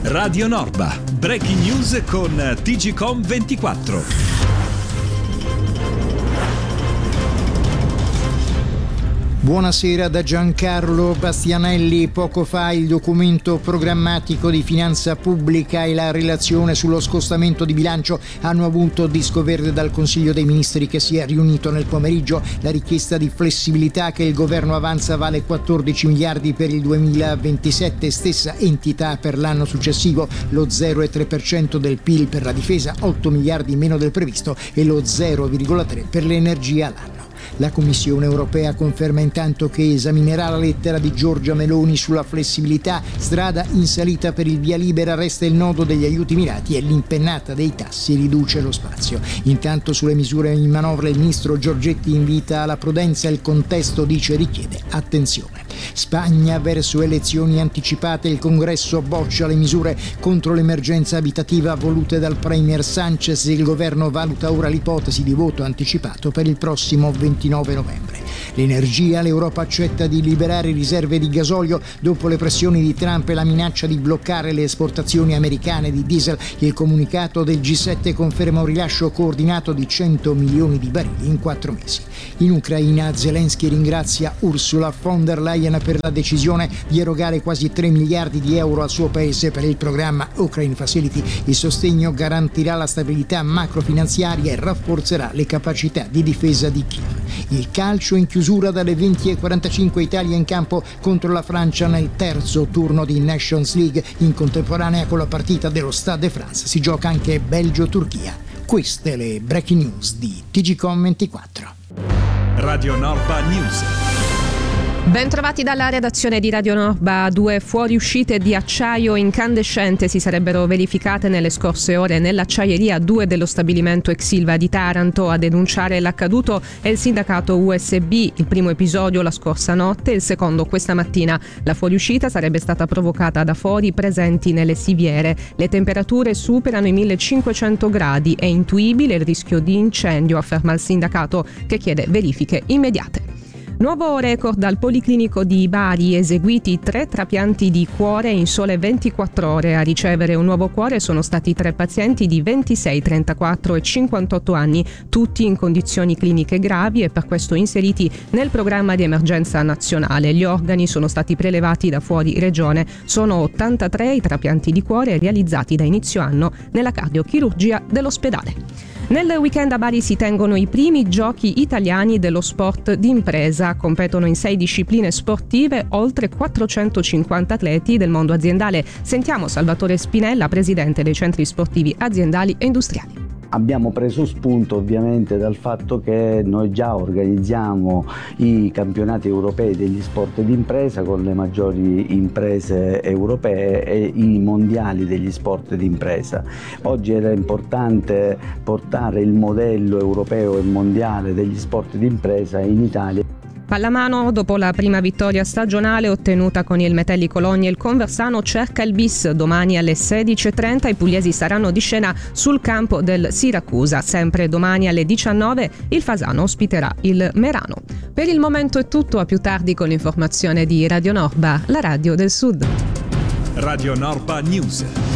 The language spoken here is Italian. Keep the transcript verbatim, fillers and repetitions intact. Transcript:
Radio Norba, breaking news con T G Com ventiquattro. Buonasera da Giancarlo Bastianelli. Poco fa il documento programmatico di finanza pubblica e la relazione sullo scostamento di bilancio hanno avuto disco verde dal Consiglio dei Ministri, che si è riunito nel pomeriggio. La richiesta di flessibilità che il governo avanza vale quattordici miliardi per il duemilaventisette, stessa entità per l'anno successivo, lo zero virgola tre per cento del P I L per la difesa, otto miliardi meno del previsto, e lo zero virgola tre per l'energia all'anno. La Commissione europea conferma intanto che esaminerà la lettera di Giorgia Meloni sulla flessibilità. Strada in salita per il via libera, resta il nodo degli aiuti mirati e l'impennata dei tassi riduce lo spazio. Intanto sulle misure in manovra il ministro Giorgetti invita alla prudenza, il contesto, dice, richiede attenzione. Spagna verso elezioni anticipate, il congresso boccia le misure contro l'emergenza abitativa volute dal premier Sanchez. Il governo valuta ora l'ipotesi di voto anticipato per il prossimo ventinove novembre. L'energia, l'Europa accetta di liberare riserve di gasolio dopo le pressioni di Trump e la minaccia di bloccare le esportazioni americane di diesel. Il comunicato del G sette conferma un rilascio coordinato di cento milioni di barili in quattro mesi. In Ucraina Zelensky ringrazia Ursula von der Leyen per la decisione di erogare quasi tre miliardi di euro al suo paese per il programma Ukraine Facility. Il sostegno garantirà la stabilità macrofinanziaria e rafforzerà le capacità di difesa di Kiev. Il calcio in chiusura dalle venti e quarantacinque, Italia in campo contro la Francia nel terzo turno di Nations League. In contemporanea con la partita dello Stade de France si gioca anche Belgio-Turchia. Queste le breaking news di T G Com ventiquattro. Radio Norba News. Ben trovati dalla redazione di Radio Norba. Due fuoriuscite di acciaio incandescente si sarebbero verificate nelle scorse ore nell'acciaieria due dello stabilimento Exilva di Taranto. A denunciare l'accaduto è il sindacato U S B. Il primo episodio la scorsa notte, il secondo questa mattina. La fuoriuscita sarebbe stata provocata da fori presenti nelle siviere. Le temperature superano i millecinquecento gradi. È intuibile il rischio di incendio, afferma il sindacato, che chiede verifiche immediate. Nuovo record al Policlinico di Bari, eseguiti tre trapianti di cuore in sole ventiquattro ore. A ricevere un nuovo cuore sono stati tre pazienti di ventisei, trentaquattro e cinquantotto anni, tutti in condizioni cliniche gravi e per questo inseriti nel programma di emergenza nazionale. Gli organi sono stati prelevati da fuori regione. Sono ottantatré i trapianti di cuore realizzati da inizio anno nella cardiochirurgia dell'ospedale. Nel weekend a Bari si tengono i primi giochi italiani dello sport d'impresa. Competono in sei discipline sportive oltre quattrocentocinquanta atleti del mondo aziendale. Sentiamo Salvatore Spinella, presidente dei centri sportivi aziendali e industriali. Abbiamo preso spunto ovviamente dal fatto che noi già organizziamo i campionati europei degli sport d'impresa con le maggiori imprese europee e i mondiali degli sport d'impresa. Oggi era importante portare il modello europeo e mondiale degli sport d'impresa in Italia. Pallamano, dopo la prima vittoria stagionale ottenuta con il Metelli Cologna, il Conversano cerca il bis. Domani alle sedici e trenta i pugliesi saranno di scena sul campo del Siracusa. Sempre domani alle diciannove il Fasano ospiterà il Merano. Per il momento è tutto, a più tardi con l'informazione di Radio Norba, la radio del Sud. Radio Norba News.